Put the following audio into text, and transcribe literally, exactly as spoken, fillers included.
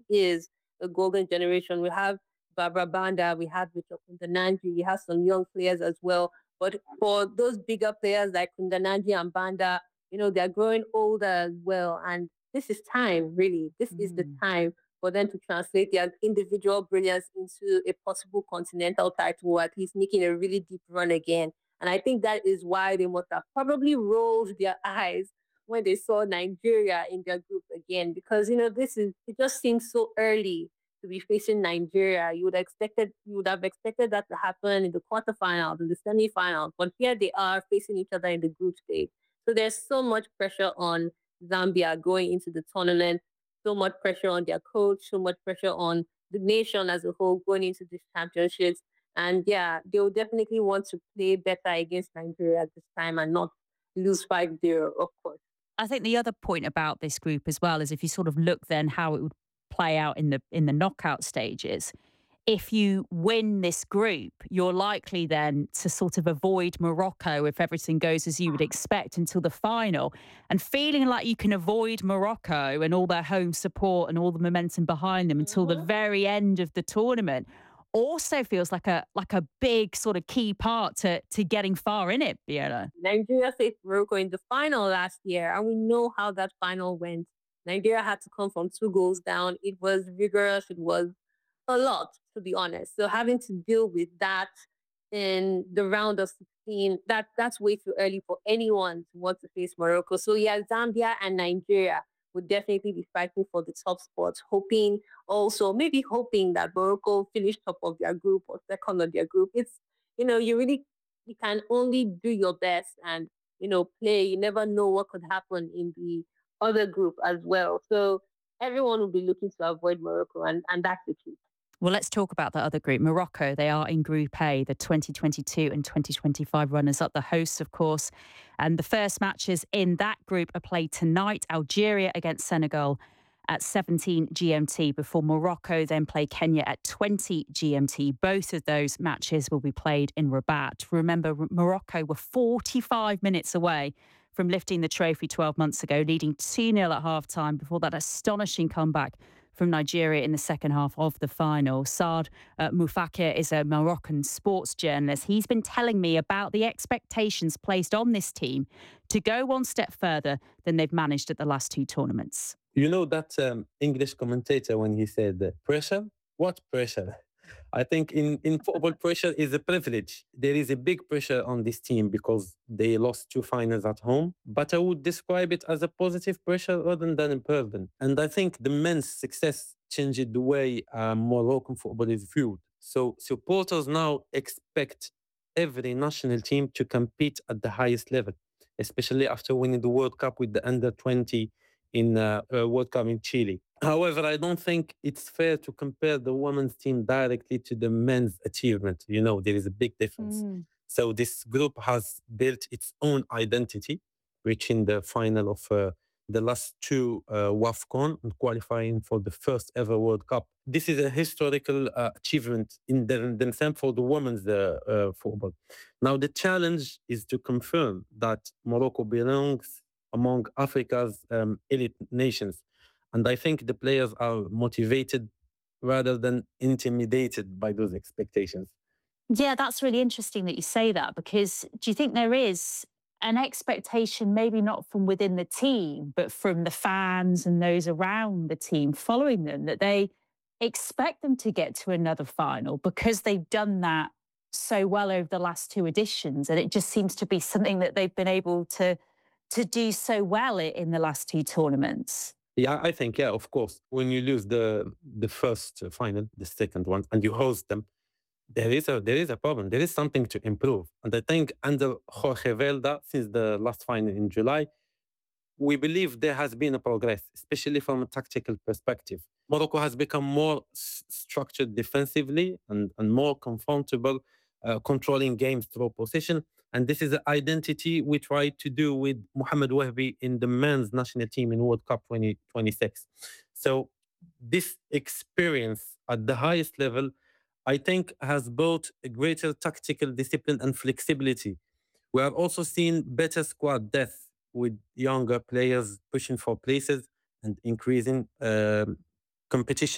is a golden generation. We have Barbara Banda, we have Victor Kundananji, we have some young players as well. But for those bigger players like Kundananji and Banda, you know, they're growing older as well. And this is time, really. This is the Mm. time for them to translate their individual brilliance into a possible continental title, or at least making a really deep run again. And I think that is why they must have probably rolled their eyes when they saw Nigeria in their group again, because you know this is it just seems so early to be facing Nigeria. You would expected you would have expected that to happen in the quarterfinals, in the semifinals, but here they are facing each other in the group stage. So there's so much pressure on Zambia going into the tournament, so much pressure on their coach, so much pressure on the nation as a whole going into these championships. And yeah, they will definitely want to play better against Nigeria at this time and not lose five zero, of course. I think the other point about this group as well is if you sort of look then how it would play out in the in the knockout stages. If you win this group, you're likely then to sort of avoid Morocco if everything goes as you would expect until the final. And feeling like you can avoid Morocco and all their home support and all the momentum behind them until the Mhm. very end of the tournament also feels like a like a big sort of key part to to getting far in it, Fiona. Nigeria faced Morocco in the final last year, and we know how that final went. Nigeria had to come from two goals down. It was rigorous. It was a lot, to be honest. So having to deal with that in the round of sixteen, that that's way too early for anyone to want to face Morocco. So yeah, Zambia and Nigeria would definitely be fighting for the top spots, hoping also maybe hoping that Morocco finish top of their group or second of their group. It's you know you really you can only do your best and you know play. You never know what could happen in the other group as well. So everyone will be looking to avoid Morocco, and and that's the key. Well, let's talk about the other group, Morocco. They are in Group A, the twenty twenty-two and twenty twenty-five runners up, the hosts, of course. And the first matches in that group are played tonight. Algeria against Senegal at seventeen G M T before Morocco then play Kenya at twenty G M T. Both of those matches will be played in Rabat. Remember, Morocco were forty-five minutes away from lifting the trophy twelve months ago, leading two nil at half-time before that astonishing comeback from Nigeria in the second half of the final. Saad uh, Moufakir is a Moroccan sports journalist. He's been telling me about the expectations placed on this team to go one step further than they've managed at the last two tournaments. You know that um, English commentator when he said uh, pressure? What pressure? I think in, in football, pressure is a privilege. There is a big pressure on this team because they lost two finals at home. But I would describe it as a positive pressure rather than a burden. And I think the men's success changed the way uh, Moroccan football is viewed. So supporters now expect every national team to compete at the highest level, especially after winning the World Cup with the under twenty in uh, uh, World Cup in Chile. However, I don't think it's fair to compare the women's team directly to the men's achievement. You know, there is a big difference. Mm. So this group has built its own identity, reaching the final of uh, the last two uh, WAFCON and qualifying for the first ever World Cup. This is a historical uh, achievement in them- themselves for the women's uh, uh, football. Now, the challenge is to confirm that Morocco belongs among Africa's um, elite nations. And I think the players are motivated rather than intimidated by those expectations. Yeah, that's really interesting that you say that because do you think there is an expectation, maybe not from within the team, but from the fans and those around the team following them, that they expect them to get to another final because they've done that so well over the last two editions? And it just seems to be something that they've been able to, to do so well i- in the last two tournaments. Yeah, I think, yeah, of course. When you lose the the first uh, final, the second one, and you host them, there is a there is a problem. There is something to improve. And I think under Jorge Velda, since the last final in July, we believe there has been a progress, especially from a tactical perspective. Morocco has become more s- structured defensively and, and more comfortable uh, controlling games through possession. And this is the identity we tried to do with Mohamed Wahbi in the men's national team in World Cup twenty twenty-six. So this experience at the highest level, I think, has both a greater tactical discipline and flexibility. We are also seeing better squad depth with younger players pushing for places and increasing um, competition